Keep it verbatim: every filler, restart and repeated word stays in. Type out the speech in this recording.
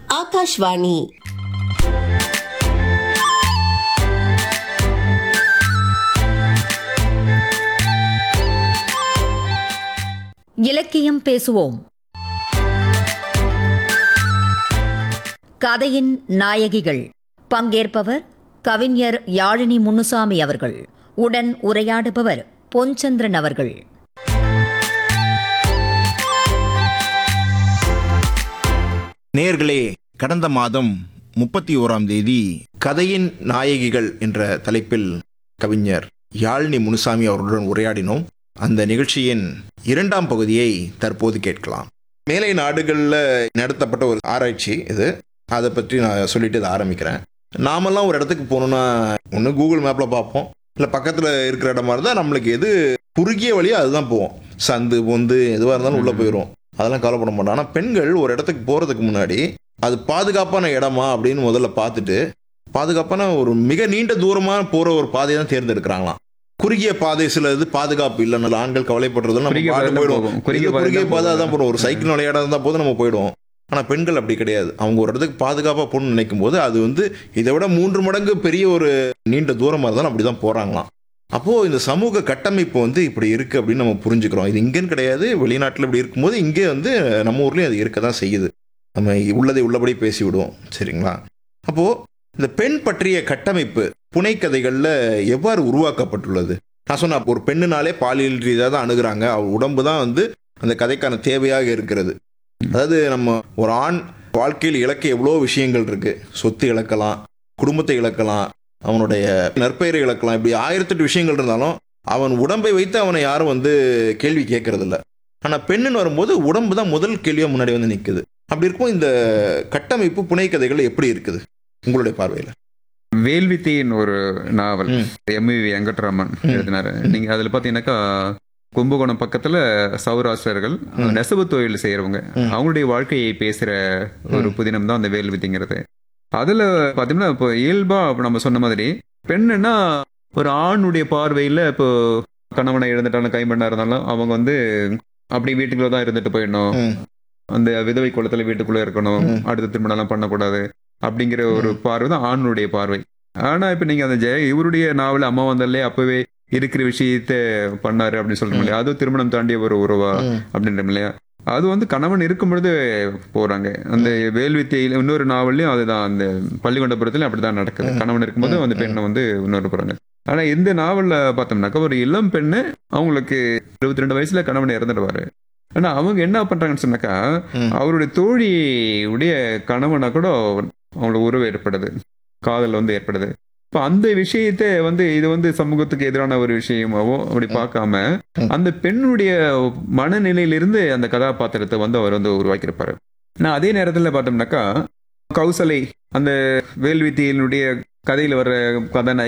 ஆகாஷ்வாணி. இலக்கியம் பேசுவோம். கதையின் நாயகிகள். பங்கேற்பவர் கவிஞர் யாழினி முனுசாமி அவர்கள். உடன் உரையாடுபவர் பொன்சந்திரன் அவர்கள். நேயர்களே, கடந்த மாதம் முப்பத்தி ஓராம் தேதி கதையின் நாயகிகள் என்ற தலைப்பில் கவிஞர் யாழினி முனுசாமி அவர்களுடன் உரையாடினோம். அந்த நிகழ்ச்சியின் இரண்டாம் பகுதியை தற்போது கேட்கலாம். மேலை நாடுகளில் நடத்தப்பட்ட ஒரு ஆராய்ச்சி இது. அதை பற்றி நான் சொல்லிட்டு இதை ஆரம்பிக்கிறேன். நாமெல்லாம் ஒரு இடத்துக்கு போகணுன்னா ஒன்று கூகுள் மேப்பில் பார்ப்போம், இல்லை பக்கத்தில் இருக்கிற இடமா இருந்தால் நம்மளுக்கு எது குறுகிய வழியாக அதுதான் போவோம். சந்து பொந்து எதுவாக இருந்தாலும் உள்ளே போயிடும், அதெல்லாம் கவலைப்பட மாட்டோம். ஆனால் பெண்கள் ஒரு இடத்துக்கு போகிறதுக்கு முன்னாடி அது பாதுகாப்பான இடமா அப்படின்னு முதல்ல பார்த்துட்டு பாதுகாப்பான ஒரு மிக நீண்ட தூரமாக போகிற ஒரு பாதையை தான் தேர்ந்தெடுக்கிறாங்களாம். குறுகிய பாதை சில இது பாதுகாப்பு இல்லைன்னு ஆண்கள் கவலைப்படுறதும் நம்ம போயிடுவோம். குறுகிய பாதை தான் போடுவோம், ஒரு சைக்கிள் விளையாட இருந்தால் போது நம்ம போயிடுவோம். ஆனால் பெண்கள் அப்படி கிடையாது. அவங்க ஒரு இடத்துக்கு பாதுகாப்பாக போகணும்னு நினைக்கும் போது அது வந்து இதை விட மூன்று மடங்கு பெரிய ஒரு நீண்ட தூரமாக இருந்தாலும் அப்படி தான் போகிறாங்களாம். அப்போது இந்த சமூக கட்டமைப்பு வந்து இப்படி இருக்குது அப்படின்னு நம்ம புரிஞ்சுக்கிறோம். இது இங்கேன்னு கிடையாது, வெளிநாட்டில் இப்படி இருக்கும்போது இங்கே வந்து நம்ம ஊர்லேயும் அது இருக்க தான் செய்யுது. நம்ம உள்ளதை உள்ளபடி பேசிவிடுவோம், சரிங்களா? அப்போது இந்த பெண் பற்றிய கட்டமைப்பு புனைக்கதைகளில் எவ்வாறு உருவாக்கப்பட்டுள்ளது? நான் சொன்ன ஒரு பெண்ணுனாலே பாலியல் ரீதியாக தான் அணுகிறாங்க. அவள் உடம்பு தான் வந்து அந்த கதைக்கான தேவையாக இருக்கிறது. அதாவது நம்ம ஒரு ஆண் வாழ்க்கையில் இழக்க எவ்வளோ விஷயங்கள் இருக்குது. சொத்து இழக்கலாம், குடும்பத்தை இழக்கலாம், அவனுடைய நற்பெயரை இழக்கலாம், இப்படி ஆயிரத்தெட்டு விஷயங்கள் இருந்தாலும் அவன் உடம்பை வைத்து அவனை யாரும் வந்து கேள்வி கேட்கறதில்ல. ஆனால் பெண்ணுன்னு வரும்போது உடம்பு தான் முதல் கேள்வியாக முன்னாடி வந்து நிற்குது. அப்படி இருக்கும் இந்த கட்டமைப்பு புனைக்கதைகள் எப்படி இருக்குது உங்களுடைய பார்வையில்? வேல்வித்தையின் ஒரு நாவல் எம் வி வெங்கட்ராமன் எழுதினாரு. நீங்க அதுல பாத்தீங்கன்னாக்கா கும்பகோணம் பக்கத்துல சௌராஷ்டிரர்கள் நெசவு தொழில் செய்யறவங்க அவங்களுடைய வாழ்க்கையை பேசுற ஒரு புதினம் தான் அந்த வேல்வித்தைங்கிறது. அதுல பாத்தீங்கன்னா இப்போ இயல்பா நம்ம சொன்ன மாதிரி பெண்ணுன்னா ஒரு ஆணுடைய பார்வையில இப்போ கணவனை இழந்துட்டாலும் கைம்பெண்ணா இருந்தாலும் அவங்க வந்து அப்படி வீட்டுக்குள்ள தான் இருந்துட்டு போயிடணும், அந்த விதவை குளத்துல வீட்டுக்குள்ள இருக்கணும், அடுத்த திருமணம் எல்லாம் பண்ணக்கூடாது அப்படிங்கிற ஒரு பார்வை தான் ஆணுடைய பார்வை. ஆனா இப்ப நீங்க அந்த ஜெய இவருடைய நாவல அம்மா வந்தாலே அப்பவே இருக்கிற விஷயத்த பண்ணாரு அப்படின்னு சொல்ற இல்லையா, அதுவும் திருமணம் தாண்டிய ஒரு உறவா அப்படின்ற இல்லையா, அது வந்து கணவன் இருக்கும் பொழுது போறாங்க. அந்த வேல்வித்தையில இன்னொரு நாவல்லையும் அதுதான், அந்த பள்ளிகொண்டபுரத்துல அப்படிதான் நடக்குது. கணவன் இருக்கும்போது அந்த பெண்ணை வந்து இன்னொரு போறாங்க. ஆனா இந்த நாவல்ல பார்த்தோம்னாக்கா ஒரு இளம் பெண்ணு, அவங்களுக்கு இருபத்தி ரெண்டு வயசுல கணவன் இறந்துடுவாரு. ஆனா அவங்க என்ன பண்றாங்கன்னு சொன்னாக்கா அவருடைய தோழி உடைய கணவனா கூட அவங்களுக்கு உறவு ஏற்படுது, காதல் வந்து ஏற்படுது. இப்போ அந்த விஷயத்த வந்து இது வந்து சமூகத்துக்கு எதிரான ஒரு விஷயமாவோ அப்படி பார்க்காம அந்த பெண்ணுடைய மனநிலையிலிருந்து அந்த கதாபாத்திரத்தை வந்து அவர் வந்து உருவாக்கியிருப்பாரு. நான் அதே நேரத்தில் பார்த்தோம்னாக்கா கௌசலை அந்த வேல்வித்தியினுடைய கதையில் வர்ற கதாநாயகி